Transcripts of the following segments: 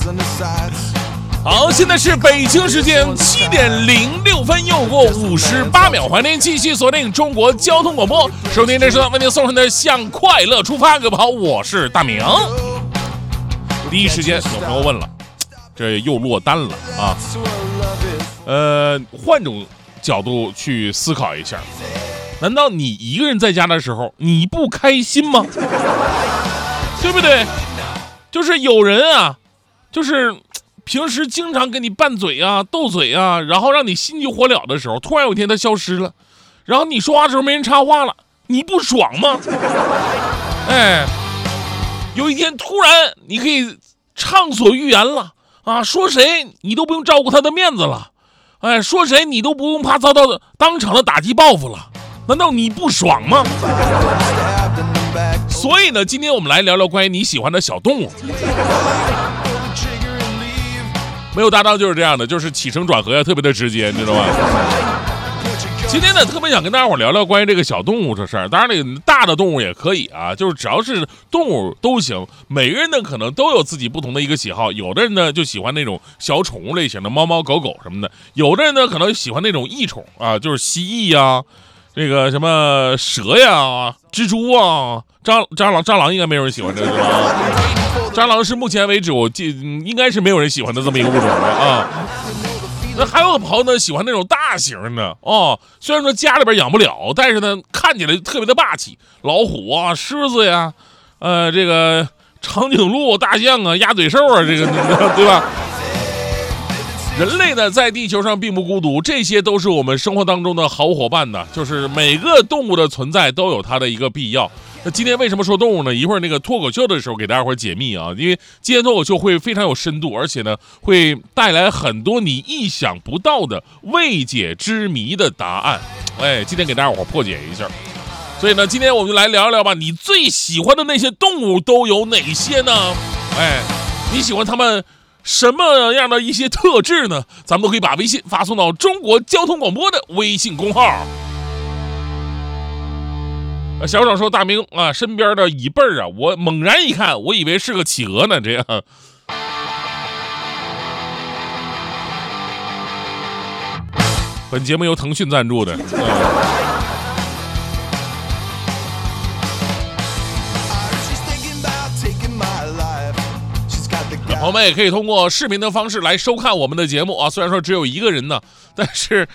好，现在是北京时间7点06分，又过58秒，欢迎您继续锁定中国交通广播，收听这时段为您送上的向快乐出发。各位好，我是大明。第一时间有朋友问了，这又落单了啊？换种角度去思考一下，难道你一个人在家的时候你不开心吗？对不对？就是有人啊，就是平时经常跟你拌嘴啊、斗嘴啊，然后让你心急火燎的时候，突然有一天他消失了，然后你说话的时候没人插话了，你不爽吗？哎，有一天突然你可以畅所欲言了啊，说谁你都不用照顾他的面子了，哎，说谁你都不用怕遭到当场的打击报复了，难道你不爽吗？所以呢，今天我们来聊聊关于你喜欢的小动物。没有搭档就是这样的，就是起承转合呀，特别的直接，你知道吧？今天呢，特别想跟大家伙聊聊关于这个小动物这事儿。当然，这个大的动物也可以啊，就是只要是动物都行。每个人呢，可能都有自己不同的一个喜好。有的人呢，就喜欢那种小宠物类型的猫猫狗狗什么的；有的人呢，可能喜欢那种异宠啊，就是蜥蜴呀、这个什么蛇呀、蜘蛛啊、蟑螂应该没有人喜欢这个吧？蟑螂是目前为止我应该是没有人喜欢的这么一个物种了啊。那还有朋友呢喜欢那种大型的哦，虽然说家里边养不了，但是呢看起来特别的霸气，老虎啊、狮子呀，这个长颈鹿、大象啊、鸭嘴兽啊，这个对吧？人类呢在地球上并不孤独，这些都是我们生活当中的好伙伴呢，就是每个动物的存在都有它的一个必要。那今天为什么说动物呢？一会儿那个脱口秀的时候给大家伙解密啊，因为今天脱口秀会非常有深度，而且呢会带来很多你意想不到的未解之谜的答案。哎，今天给大家伙破解一下。所以呢，今天我们就来聊一聊吧，你最喜欢的那些动物都有哪些呢？哎，你喜欢它们什么样的一些特质呢？咱们都可以把微信发送到中国交通广播的微信公号。小爽说：“大明啊，身边的椅背啊，我猛然一看，我以为是个企鹅呢。这样，本节目由腾讯赞助的。朋友们也可以通过视频的方式来收看我们的节目啊。虽然说只有一个人呢，但是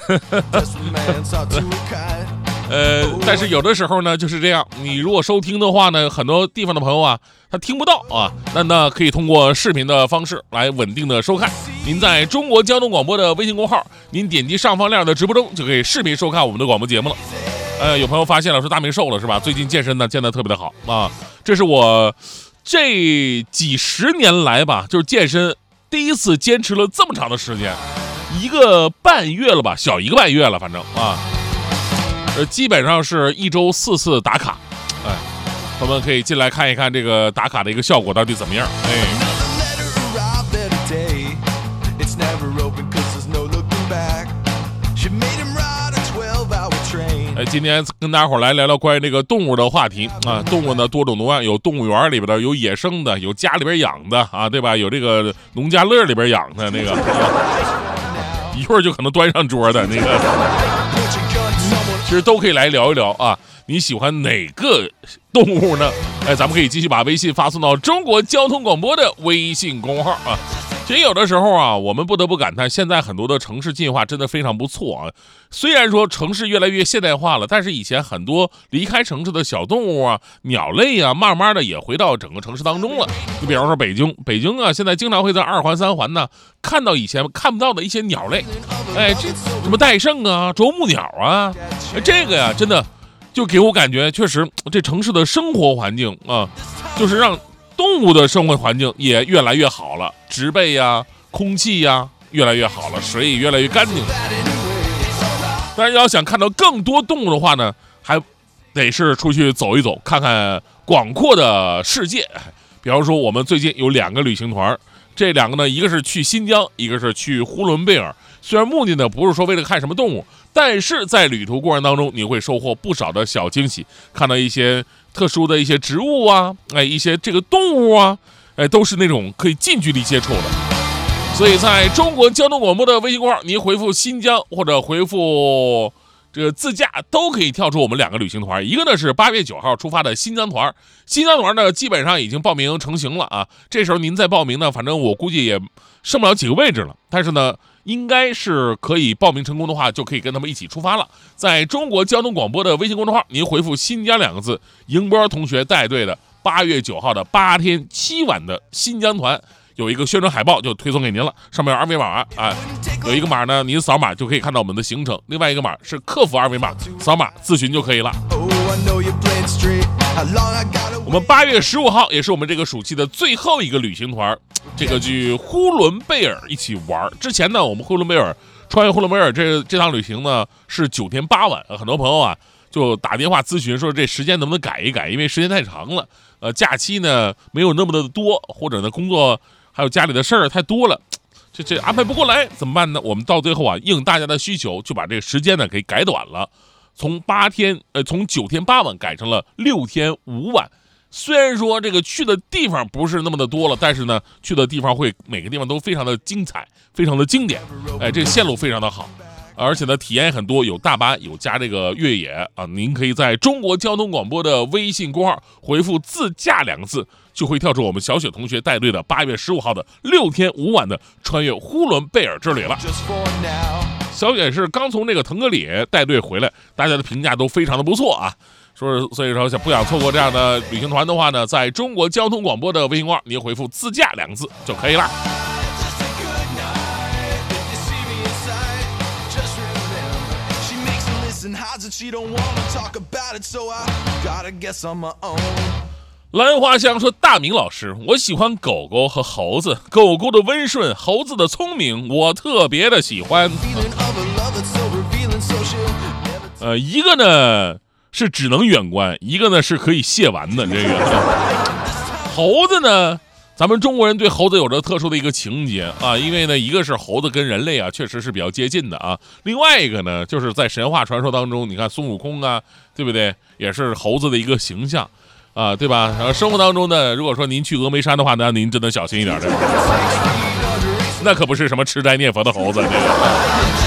但是有的时候呢就是这样，你如果收听的话呢，很多地方的朋友啊他听不到啊，那可以通过视频的方式来稳定的收看。您在中国交通广播的微信公号，您点击上方亮的直播中就可以视频收看我们的广播节目了。有朋友发现了说大明瘦了是吧？最近健身呢健得特别的好啊，这是我这几十年来吧，就是健身第一次坚持了这么长的时间，1个半月了吧，小1个半月了，反正啊。基本上是1周4次打卡，哎，我们可以进来看一看这个打卡的一个效果到底怎么样。今天跟大家伙来聊聊关于这个动物的话题啊。动物呢多种多样，有动物园里边的，有野生的，有家里边养的啊，对吧？有这个农家乐里边养的那个，一会儿就可能端上桌的那个。其实都可以来聊一聊啊，你喜欢哪个动物呢？哎，咱们可以继续把微信发送到中国交通广播的微信公号啊。其实有的时候啊，我们不得不感叹，现在很多的城市进化真的非常不错啊。虽然说城市越来越现代化了，但是以前很多离开城市的小动物啊、鸟类啊，慢慢的也回到整个城市当中了。你比方说北京啊，现在经常会在2环3环呢看到以前看不到的一些鸟类，哎，这什么戴胜啊、啄木鸟啊，这个呀，真的就给我感觉，确实这城市的生活环境啊，就是让动物的生活环境也越来越好了，植被呀、空气呀越来越好了，水也越来越干净。但是要想看到更多动物的话呢，还得是出去走一走，看看广阔的世界。比方说我们最近有2个旅行团，这2个呢，一个是去新疆，一个是去呼伦贝尔。虽然目的呢不是说为了看什么动物，但是在旅途过程当中你会收获不少的小惊喜，看到一些特殊的一些植物啊，哎，一些这个动物啊， 都是那种可以近距离接触的。所以在中国交通广播的微信公号，您回复新疆或者回复这个自驾，都可以跳出我们2个旅行团。一个呢是8月9号出发的新疆团，新疆团呢基本上已经报名成型了啊。这时候您再报名呢，反正我估计也剩不了几个位置了，但是呢应该是可以报名成功的话，就可以跟他们一起出发了。在中国交通广播的微信公众号，您回复新疆2个字，迎波同学带队的8月9号的8天7晚的新疆团，有一个宣传海报就推送给您了，上面有二维码啊，有一个码呢，您扫码就可以看到我们的行程，另外一个码是客服二维码，扫码咨询就可以了。我们8月15号也是我们这个暑期的最后一个旅行团，这个去呼伦贝尔一起玩。之前呢，我们穿越呼伦贝尔这趟旅行呢是9天8晚，很多朋友啊就打电话咨询说这时间能不能改一改，因为时间太长了，假期呢没有那么的多，或者呢工作还有家里的事儿太多了，这安排不过来怎么办呢？我们到最后啊，应大家的需求，就把这个时间呢给改短了，从9天8晚改成了6天5晚。虽然说这个去的地方不是那么的多了，但是呢，去的地方会每个地方都非常的精彩，非常的经典，这个线路非常的好。而且呢，体验也很多，有大巴，有加这个越野啊。您可以在中国交通广播的微信公号回复自驾2个字，就会跳出我们小雪同学带队的8月15号的6天5晚的穿越呼伦贝尔之旅了。小雪是刚从这个腾格里带队回来，大家的评价都非常的不错啊。所以说不想错过这样的旅行团的话呢，在中国交通广播的微信公号，您回复自驾2个字就可以了。兰花香说，大明老师，我喜欢狗狗和猴子，狗狗的温顺，猴子的聪明，我特别的喜欢。一个呢是只能远观，一个呢是可以亵玩的。这个猴子呢，咱们中国人对猴子有着特殊的一个情节啊，因为呢，一个是猴子跟人类啊确实是比较接近的啊，另外一个呢，就是在神话传说当中，你看孙悟空啊，对不对？也是猴子的一个形象啊，对吧？然后生活当中呢，如果说您去峨眉山的话呢，您真的小心一点的，那可不是什么吃斋念佛的猴子。这个